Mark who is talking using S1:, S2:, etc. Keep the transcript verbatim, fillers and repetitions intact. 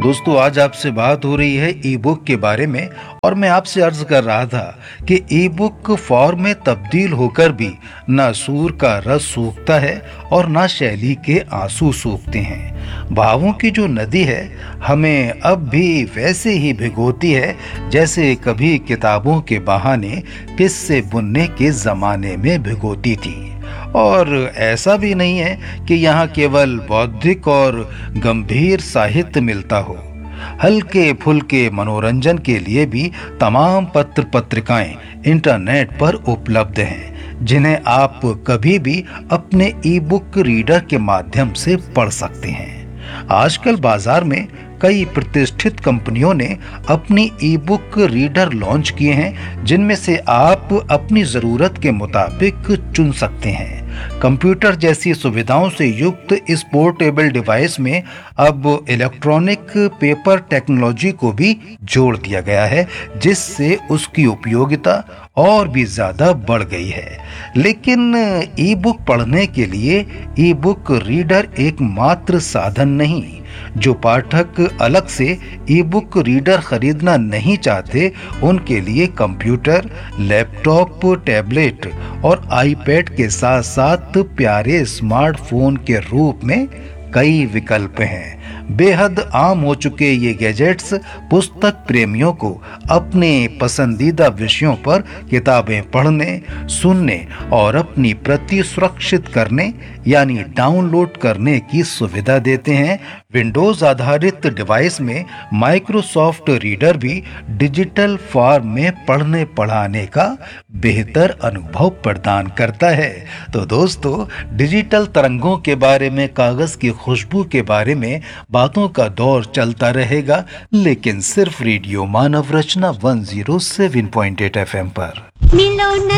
S1: दोस्तों आज आपसे बात हो रही है ई बुक के बारे में और मैं आपसे अर्ज कर रहा था कि ई बुक फॉर्म में तब्दील होकर भी ना सूर का रस सूखता है और ना शैली के आंसू सूखते हैं। भावों की जो नदी है हमें अब भी वैसे ही भिगोती है जैसे कभी किताबों के बहाने किस्से बुनने के जमाने में भिगोती थी। और ऐसा भी नहीं है कि यहाँ केवल बौद्धिक और गंभीर साहित्य मिलता हो। हल्के फुल्के मनोरंजन के लिए भी तमाम पत्र पत्रिकाएं इंटरनेट पर उपलब्ध हैं, जिन्हें आप कभी भी अपने ई बुक रीडर के माध्यम से पढ़ सकते हैं। आजकल बाजार में कई प्रतिष्ठित कंपनियों ने अपनी ई बुक रीडर लॉन्च किए हैं, जिनमें से आप अपनी जरूरत के मुताबिक चुन सकते हैं। कंप्यूटर जैसी सुविधाओं से युक्त इस पोर्टेबल डिवाइस में अब इलेक्ट्रॉनिक पेपर टेक्नोलॉजी को भी जोड़ दिया गया है, जिससे उसकी उपयोगिता और भी ज्यादा बढ़ गई है। लेकिन ई बुक पढ़ने के लिए ई बुक रीडर एकमात्र साधन नहीं। जो पाठक अलग से ई बुक रीडर खरीदना नहीं चाहते, उनके लिए कंप्यूटर, लैपटॉप, टैबलेट और आईपैड के साथ साथ प्यारे स्मार्टफोन के रूप में कई विकल्प हैं। बेहद आम हो चुके ये गैजेट्स पुस्तक प्रेमियों को अपने पसंदीदा विषयों पर किताबें पढ़ने, सुनने और अपनी प्रति सुरक्षित करने यानी डाउनलोड करने की सुविधा देते हैं। विंडोज आधारित डिवाइस में माइक्रोसॉफ्ट रीडर भी डिजिटल फॉर्म में पढ़ने पढ़ाने का बेहतर अनुभव प्रदान करता है। तो दोस्तों, डिजिटल तरंगों के बारे में, कागज की खुशबू के बारे में बातों का दौर चलता रहेगा, लेकिन सिर्फ रेडियो मानव रचना एक सौ सात पॉइंट आठ एफ एम पर।